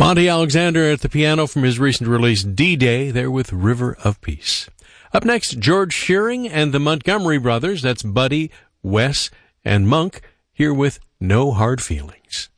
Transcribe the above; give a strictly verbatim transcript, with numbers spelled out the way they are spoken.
Monty Alexander at the piano from his recent release D-Day, there with River of Peace. Up next, George Shearing and the Montgomery Brothers. That's Buddy, Wes, and Monk, here with No Hard Feelings.